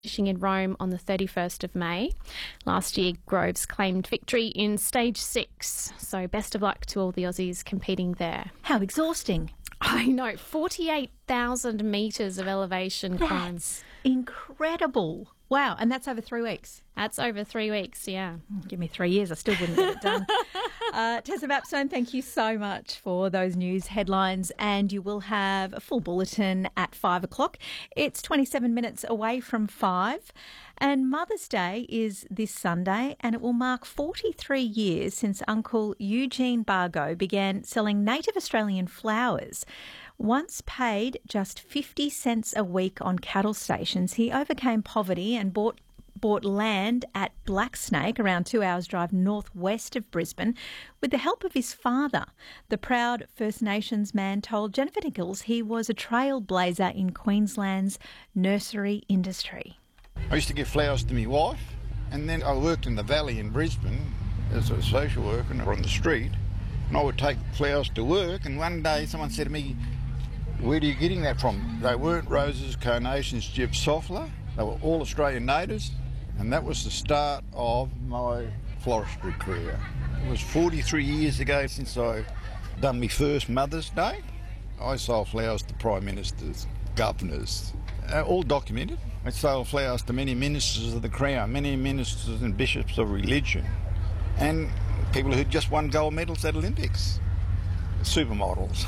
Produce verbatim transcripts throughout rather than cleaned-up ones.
finishing in Rome on the thirty-first of May. Last year, Groves claimed victory in stage six. So best of luck to all the Aussies competing there. How exhausting. I know, forty-eight thousand metres of elevation climb. That's incredible. Wow, and that's over three weeks. That's over three weeks, yeah. Give me three years, I still wouldn't get it done. uh, Tessa Bapstone, thank you so much for those news headlines, and you will have a full bulletin at five o'clock. It's twenty-seven minutes away from five, and Mother's Day is this Sunday, and it will mark forty-three years since Uncle Eugene Bargo began selling native Australian flowers. Once paid just fifty cents a week on cattle stations, he overcame poverty and bought bought land at Black Snake, around two hours' drive northwest of Brisbane, with the help of his father. The proud First Nations man told Jennifer Nichols he was a trailblazer in Queensland's nursery industry. I used to give flowers to my wife, and then I worked in the valley in Brisbane as a social worker on the street, and I would take flowers to work, and one day someone said to me, "Where are you getting that from?" They weren't roses, carnations, gypsophila. They were all Australian natives, and that was the start of my floristry career. It was forty-three years ago since I done my first Mother's Day. I sold flowers to Prime Ministers, governors, uh, all documented. I sold flowers to many ministers of the Crown, many ministers and bishops of religion, and people who'd just won gold medals at Olympics, supermodels.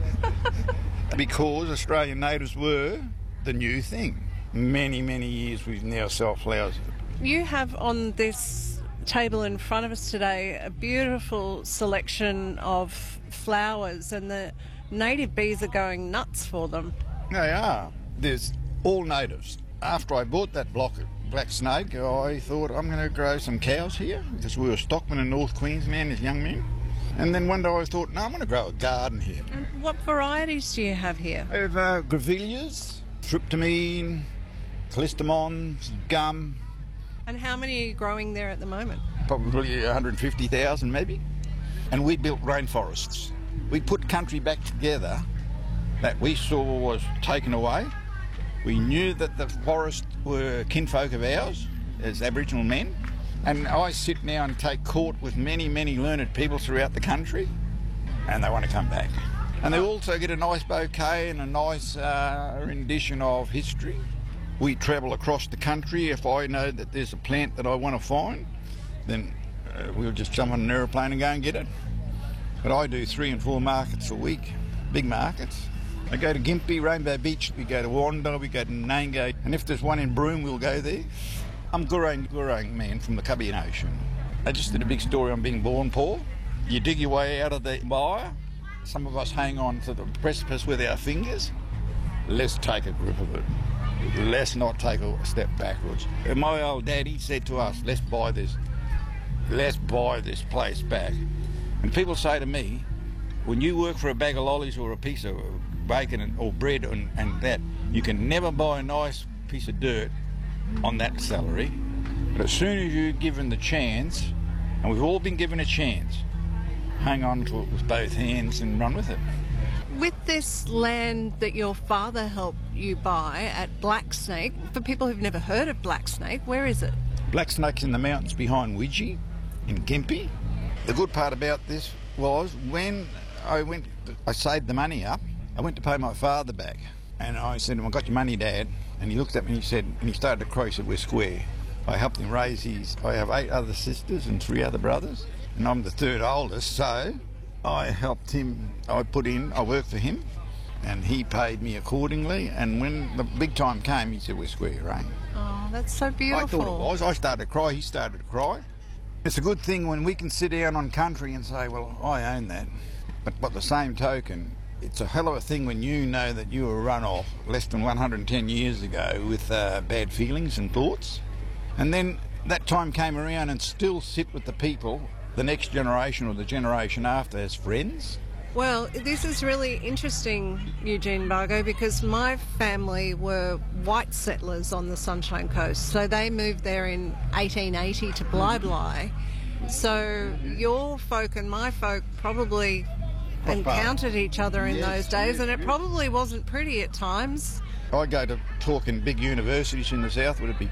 Because Australian natives were the new thing. Many, many years we've now sold flowers. You have on this table in front of us today a beautiful selection of flowers, and the native bees are going nuts for them. They are. There's all natives. After I bought that block at Black Snake, I thought I'm going to grow some cows here, because we were stockmen in North Queensland as young men. And then one day I thought, no, I'm going to grow a garden here. And what varieties do you have here? I have uh, grevilleas, tryptamine, callistemons, gum. And how many are you growing there at the moment? Probably one hundred fifty thousand maybe. And we built rainforests. We put country back together that we saw was taken away. We knew that the forests were kinfolk of ours as Aboriginal men. And I sit now and take court with many, many learned people throughout the country, and they want to come back. And they also get a nice bouquet and a nice uh, rendition of history. We travel across the country. If I know that there's a plant that I want to find, then uh, we'll just jump on an aeroplane and go and get it. But I do three and four markets a week, big markets. I go to Gympie, Rainbow Beach, we go to Wanda, we go to Nango, and if there's one in Broome, we'll go there. I'm Gurrang Gurrang man from the Cubbian Ocean. I just did a big story on being born poor. You dig your way out of the mire. Some of us hang on to the precipice with our fingers. Let's take a grip of it. Let's not take a step backwards. And my old daddy said to us, let's buy this. Let's buy this place back. And people say to me, when you work for a bag of lollies or a piece of bacon or bread and, and that, you can never buy a nice piece of dirt on that salary. But as soon as you're given the chance, and we've all been given a chance, hang on to it with both hands and run with it. With this land that your father helped you buy at Black Snake, for people who've never heard of Black Snake, where is it? Black Snake's in the mountains behind Widgie in Gympie. The good part about this was when I went, I saved the money up, I went to pay my father back. And I said to him, I got your money, Dad. And he looked at me and he said, and he started to cry, he said, we're square. I helped him raise his, I have eight other sisters and three other brothers, and I'm the third oldest, so I helped him, I put in, I worked for him, and he paid me accordingly, and when the big time came, he said, we're square, eh? Oh, that's so beautiful. I thought it was. I started to cry, he started to cry. It's a good thing when we can sit down on country and say, well, I own that. But by the same token, it's a hell of a thing when you know that you were run off less than one hundred ten years ago with uh, bad feelings and thoughts. And then that time came around and still sit with the people, the next generation or the generation after, as friends. Well, this is really interesting, Eugene Bargo, because my family were white settlers on the Sunshine Coast. So they moved there in eighteen eighty to Bli Bli. So your folk and my folk probably encountered each other in yes, those days, yes, and it yes. probably wasn't pretty at times. I go to talk in big universities in the south, would it be